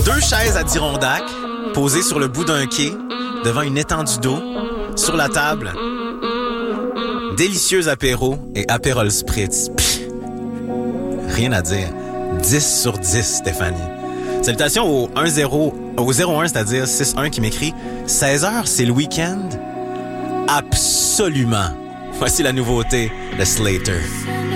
2 chaises Adirondack posées sur le bout d'un quai, devant une étendue d'eau, sur la table, délicieux apéro et apérol spritz. Pff, rien à dire. 10 sur 10, Stéphanie. Salutations au 01, c'est-à-dire 61 qui m'écrit « 16h, c'est le week-end? » Absolument. Voici la nouveauté de Slater.